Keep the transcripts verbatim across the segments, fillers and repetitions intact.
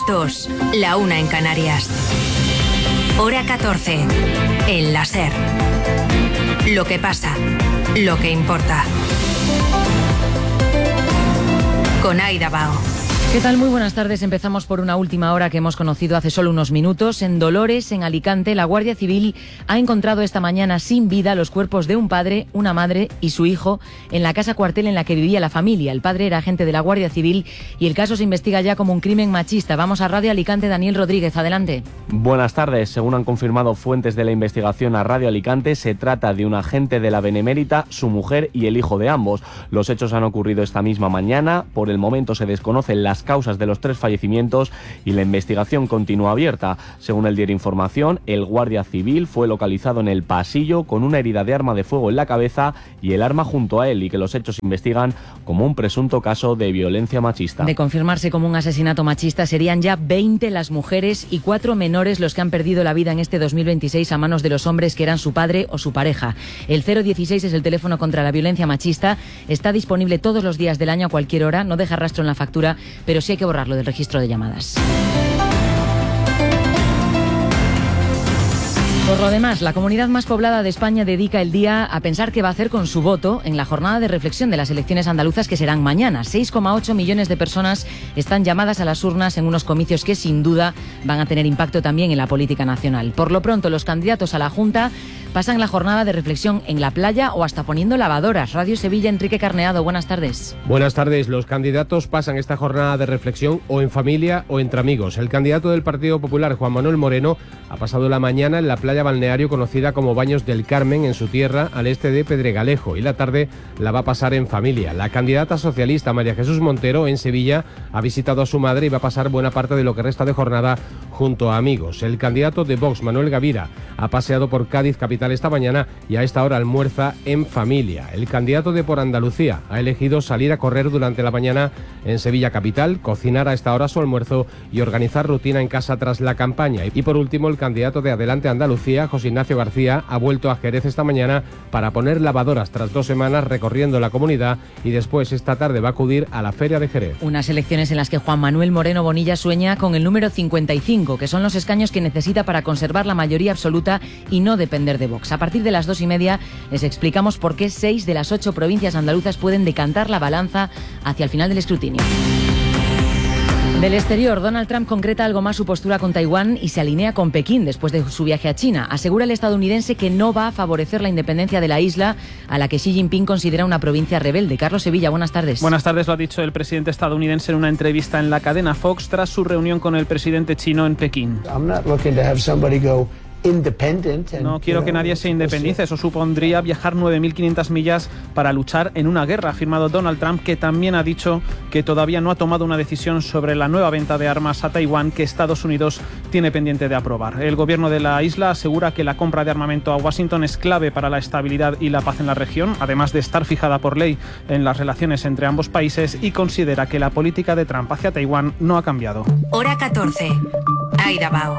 dos, la una en Canarias. Hora catorce, en la SER. Lo que pasa, lo que importa. Con Aida Bao. ¿Qué tal? Muy buenas tardes. Empezamos por una última hora que hemos conocido hace solo unos minutos. En Dolores, en Alicante, la Guardia Civil ha encontrado esta mañana sin vida los cuerpos de un padre, una madre y su hijo en la casa cuartel en la que vivía la familia. El padre era agente de la Guardia Civil y el caso se investiga ya como un crimen machista. Vamos a Radio Alicante, Daniel Rodríguez, adelante. Buenas tardes. Según han confirmado fuentes de la investigación a Radio Alicante, se trata de un agente de la Benemérita, su mujer y el hijo de ambos. Los hechos han ocurrido esta misma mañana. Por el momento se desconocen las causas de los tres fallecimientos y la investigación continúa abierta. Según el diario Información, el guardia civil fue localizado en el pasillo con una herida de arma de fuego en la cabeza y el arma junto a él, y que los hechos investigan como un presunto caso de violencia machista. De confirmarse como un asesinato machista, serían ya veinte las mujeres y cuatro menores los que han perdido la vida en este dos mil veintiséis a manos de los hombres que eran su padre o su pareja. El cero dieciséis es el teléfono contra la violencia machista. Está disponible todos los días del año a cualquier hora. No deja rastro en la factura, pero sí hay que borrarlo del registro de llamadas. Por lo demás, la comunidad más poblada de España dedica el día a pensar qué va a hacer con su voto en la jornada de reflexión de las elecciones andaluzas que serán mañana. seis coma ocho millones de personas están llamadas a las urnas en unos comicios que sin duda van a tener impacto también en la política nacional. Por lo pronto, los candidatos a la Junta pasan la jornada de reflexión en la playa o hasta poniendo lavadoras. Radio Sevilla, Enrique Carneado, buenas tardes. Buenas tardes. Los candidatos pasan esta jornada de reflexión o en familia o entre amigos. El candidato del Partido Popular, Juan Manuel Moreno, ha pasado la mañana en la playa balneario conocida como Baños del Carmen, en su tierra, al este de Pedregalejo, y la tarde la va a pasar en familia. La candidata socialista, María Jesús Montero, en Sevilla, ha visitado a su madre y va a pasar buena parte de lo que resta de jornada junto a amigos. El candidato de Vox, Manuel Gavira, ha paseado por Cádiz, capital, esta mañana, y a esta hora almuerza en familia. El candidato de Por Andalucía ha elegido salir a correr durante la mañana en Sevilla capital, cocinar a esta hora su almuerzo y organizar rutina en casa tras la campaña. Y por último, el candidato de Adelante Andalucía, José Ignacio García, ha vuelto a Jerez esta mañana para poner lavadoras tras dos semanas recorriendo la comunidad, y después esta tarde va a acudir a la Feria de Jerez. Unas elecciones en las que Juan Manuel Moreno Bonilla sueña con el número cincuenta y cinco, que son los escaños que necesita para conservar la mayoría absoluta y no depender de Vox. A partir de las dos y media les explicamos por qué seis de las ocho provincias andaluzas pueden decantar la balanza hacia el final del escrutinio. Del exterior, Donald Trump concreta algo más su postura con Taiwán y se alinea con Pekín después de su viaje a China. Asegura el estadounidense que no va a favorecer la independencia de la isla, a la que Xi Jinping considera una provincia rebelde. Carlos Sevilla, buenas tardes. Buenas tardes, lo ha dicho el presidente estadounidense en una entrevista en la cadena Fox tras su reunión con el presidente chino en Pekín. I'm not looking to have somebody go No quiero que nadie se independice, eso supondría viajar nueve mil quinientas millas para luchar en una guerra, ha afirmado Donald Trump, que también ha dicho que todavía no ha tomado una decisión sobre la nueva venta de armas a Taiwán que Estados Unidos tiene pendiente de aprobar. El gobierno de la isla asegura que la compra de armamento a Washington es clave para la estabilidad y la paz en la región, además de estar fijada por ley en las relaciones entre ambos países, y considera que la política de Trump hacia Taiwán no ha cambiado. Hora catorce, Aida Bao.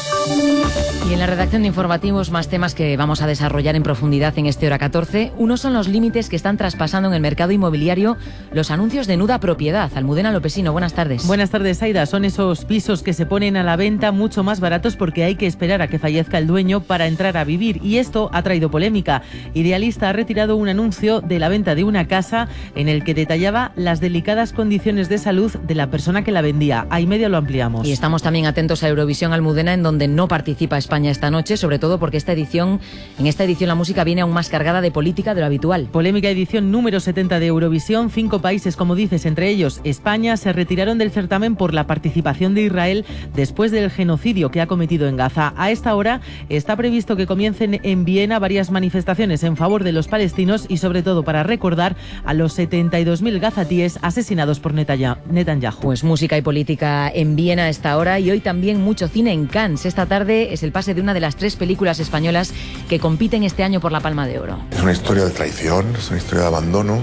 Y en la redacción de informativos, más temas que vamos a desarrollar en profundidad en este Hora catorce. Uno son los límites que están traspasando en el mercado inmobiliario los anuncios de nuda propiedad. Almudena Lopesino, buenas tardes. Buenas tardes, Aida. Son esos pisos que se ponen a la venta mucho más baratos porque hay que esperar a que fallezca el dueño para entrar a vivir, y esto ha traído polémica. Idealista ha retirado un anuncio de la venta de una casa en el que detallaba las delicadas condiciones de salud de la persona que la vendía. A y media lo ampliamos. Y estamos también atentos a Eurovisión, Almudena, en donde no participa España esta noche, sobre todo porque esta edición, en esta edición la música viene aún más cargada de política de lo habitual. Polémica edición número setenta de Eurovisión. Cinco países, como dices, entre ellos España, se retiraron del certamen por la participación de Israel después del genocidio que ha cometido en Gaza. A esta hora está previsto que comiencen en Viena varias manifestaciones en favor de los palestinos y sobre todo para recordar a los setenta y dos mil gazatíes asesinados por Netanyahu. Pues música y política en Viena a esta hora, y hoy también mucho cine en Cannes. Esta tarde es el pase de una de las tres películas españolas que compiten este año por la Palma de Oro. Es una historia de traición, es una historia de abandono,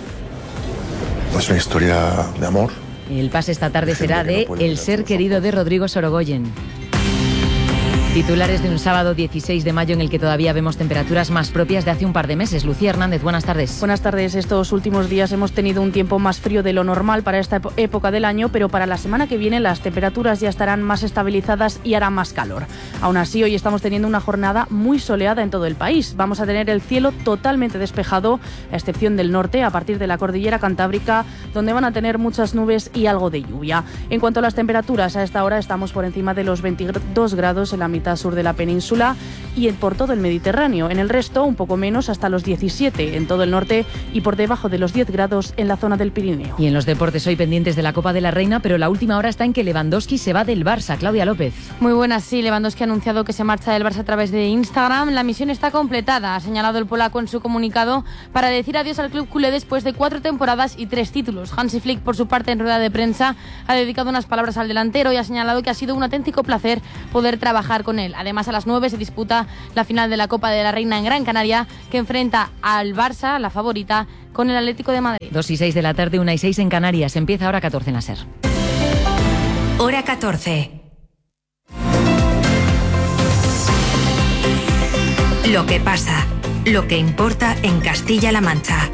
es una historia de amor. El pase esta tarde será de El ser querido de Rodrigo Sorogoyen. Titulares de un sábado dieciséis de mayo en el que todavía vemos temperaturas más propias de hace un par de meses. Lucía Hernández, buenas tardes. Buenas tardes. Estos últimos días hemos tenido un tiempo más frío de lo normal para esta época del año, pero para la semana que viene las temperaturas ya estarán más estabilizadas y hará más calor. Aún así, hoy estamos teniendo una jornada muy soleada en todo el país. Vamos a tener el cielo totalmente despejado, a excepción del norte, a partir de la cordillera cantábrica, donde van a tener muchas nubes y algo de lluvia. En cuanto a las temperaturas, a esta hora estamos por encima de los veintidós grados en la mitad sur de la península y por todo el Mediterráneo. En el resto, un poco menos, hasta los diecisiete en todo el norte y por debajo de los diez grados en la zona del Pirineo. Y en los deportes hoy pendientes de la Copa de la Reina, pero la última hora está en que Lewandowski se va del Barça. Claudia López. Muy buenas, sí. Lewandowski ha anunciado que se marcha del Barça a través de Instagram. La misión está completada, ha señalado el polaco en su comunicado, para decir adiós al club culé después de cuatro temporadas y tres títulos. Hansi Flick, por su parte, en rueda de prensa, ha dedicado unas palabras al delantero y ha señalado que ha sido un auténtico placer poder trabajar con él. Además, a las nueve se disputa la final de la Copa de la Reina en Gran Canaria, que enfrenta al Barça, la favorita, con el Atlético de Madrid. dos y seis de la tarde, una y seis en Canarias. Empieza hora catorce en la SER. Hora catorce. Lo que pasa, lo que importa en Castilla-La Mancha.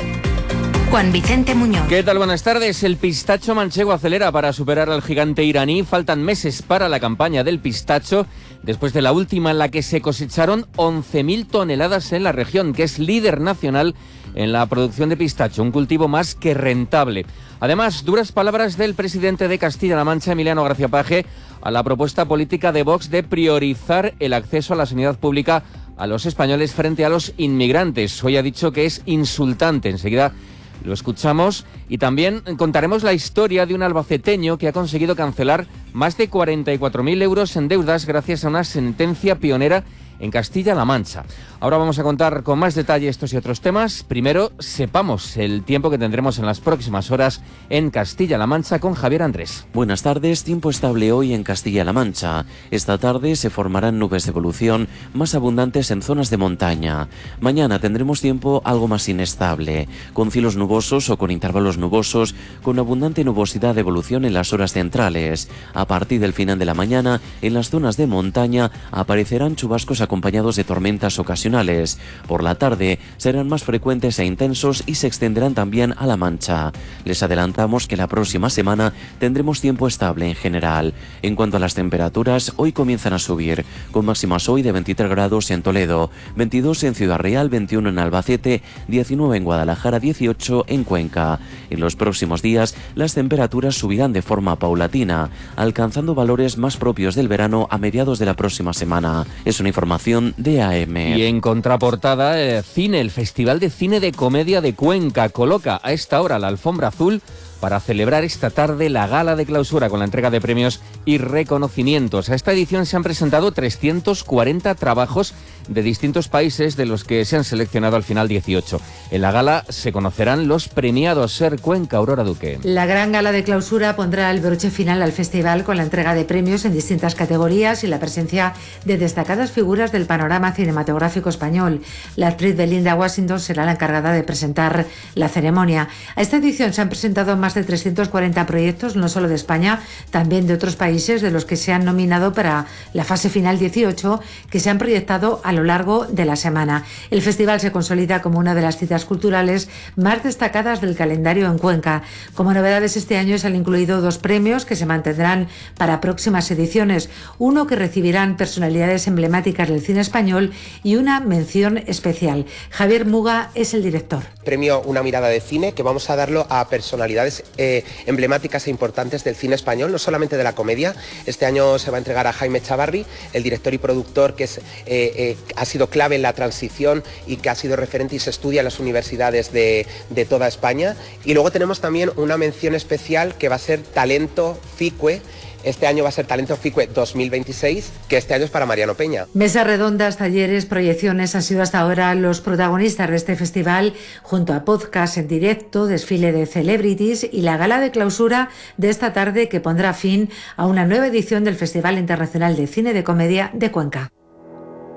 Juan Vicente Muñoz. ¿Qué tal? Buenas tardes. El pistacho manchego acelera para superar al gigante iraní. Faltan meses para la campaña del pistacho, después de la última en la que se cosecharon once mil toneladas en la región, que es líder nacional en la producción de pistacho, un cultivo más que rentable. Además, duras palabras del presidente de Castilla-La Mancha, Emiliano García Paje, a la propuesta política de Vox de priorizar el acceso a la sanidad pública a los españoles frente a los inmigrantes. Hoy ha dicho que es insultante. Enseguida lo escuchamos y también contaremos la historia de un albaceteño que ha conseguido cancelar más de cuarenta y cuatro mil euros en deudas gracias a una sentencia pionera en Castilla-La Mancha. Ahora vamos a contar con más detalle estos y otros temas. Primero, sepamos el tiempo que tendremos en las próximas horas en Castilla-La Mancha con Javier Andrés. Buenas tardes, tiempo estable hoy en Castilla-La Mancha. Esta tarde se formarán nubes de evolución más abundantes en zonas de montaña. Mañana tendremos tiempo algo más inestable, con cielos nubosos o con intervalos nubosos, con abundante nubosidad de evolución en las horas centrales. A partir del final de la mañana, en las zonas de montaña aparecerán chubascos acompañados de tormentas ocasionales. Por la tarde serán más frecuentes e intensos y se extenderán también a la Mancha. Les adelantamos que la próxima semana tendremos tiempo estable en general. En cuanto a las temperaturas, hoy comienzan a subir, con máximas hoy de veintitrés grados en Toledo, veintidós en Ciudad Real, veintiuno en Albacete, diecinueve en Guadalajara, dieciocho en Cuenca. En los próximos días las temperaturas subirán de forma paulatina, alcanzando valores más propios del verano a mediados de la próxima semana. Es una información de A M. Y en contraportada, eh, Cine, el Festival de Cine de Comedia de Cuenca, coloca a esta hora la alfombra azul para celebrar esta tarde la gala de clausura con la entrega de premios y reconocimientos. A esta edición se han presentado trescientos cuarenta trabajos de distintos países, de los que se han seleccionado al final dieciocho. En la gala se conocerán los premiados. Ser Cuenca, Aurora Duque. La gran gala de clausura pondrá el broche final al festival con la entrega de premios en distintas categorías y la presencia de destacadas figuras del panorama cinematográfico español. La actriz Belinda Washington será la encargada de presentar la ceremonia. A esta edición se han presentado más de trescientos cuarenta proyectos, no solo de España, también de otros países, de los que se han nominado para la fase final dieciocho, que se han proyectado a lo largo de la semana. El festival se consolida como una de las citas culturales más destacadas del calendario en Cuenca. Como novedades este año se han incluido dos premios que se mantendrán para próximas ediciones, uno que recibirán personalidades emblemáticas del cine español y una mención especial. Javier Muga es el director. Premio Una Mirada de Cine, que vamos a darlo a personalidades eh, emblemáticas e importantes del cine español, no solamente de la comedia. Este año se va a entregar a Jaime Chavarri, el director y productor que es, eh, eh, ha sido clave en la transición y que ha sido referente y se estudia en las universidades de, de toda España. Y luego tenemos también una mención especial que va a ser Talento Ficue. Este año va a ser Talento Ficue dos mil veintiséis, que este año es para Mariano Peña. Mesas redondas, talleres, proyecciones han sido hasta ahora los protagonistas de este festival, junto a podcast en directo, desfile de celebrities y la gala de clausura de esta tarde, que pondrá fin a una nueva edición del Festival Internacional de Cine de Comedia de Cuenca.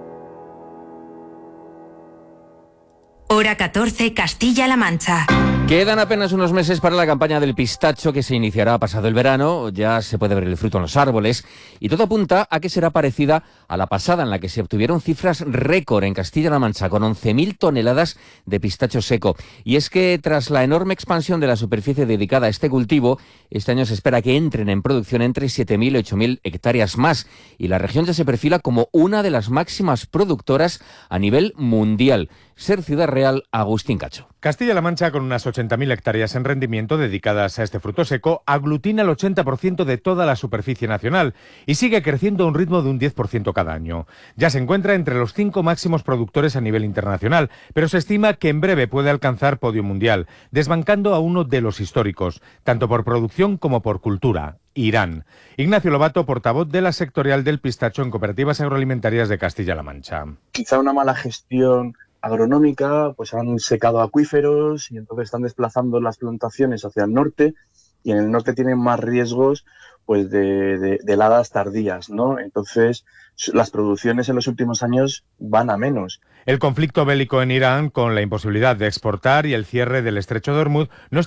Hora catorce, Castilla-La Mancha. Quedan apenas unos meses para la campaña del pistacho que se iniciará pasado el verano. Ya se puede ver el fruto en los árboles y todo apunta a que será parecida a la pasada, en la que se obtuvieron cifras récord en Castilla-La Mancha con once mil toneladas de pistacho seco. Y es que tras la enorme expansión de la superficie dedicada a este cultivo, este año se espera que entren en producción entre siete mil y ocho mil hectáreas más, y la región ya se perfila como una de las máximas productoras a nivel mundial. Ser Ciudad Real, Agustín Cacho. Castilla-La Mancha, con unas ochenta mil hectáreas en rendimiento dedicadas a este fruto seco, aglutina el ochenta por ciento de toda la superficie nacional y sigue creciendo a un ritmo de un diez por ciento cada año. Ya se encuentra entre los cinco máximos productores a nivel internacional, pero se estima que en breve puede alcanzar podio mundial, desbancando a uno de los históricos, tanto por producción como por cultura: Irán. Ignacio Lobato, portavoz de la sectorial del pistacho en Cooperativas Agroalimentarias de Castilla-La Mancha. Quizá una mala gestión agronómica, pues han secado acuíferos y entonces están desplazando las plantaciones hacia el norte, y en el norte tienen más riesgos pues de, de, de heladas tardías, ¿no? Entonces las producciones en los últimos años van a menos. El conflicto bélico en Irán, con la imposibilidad de exportar y el cierre del estrecho de Hormuz, no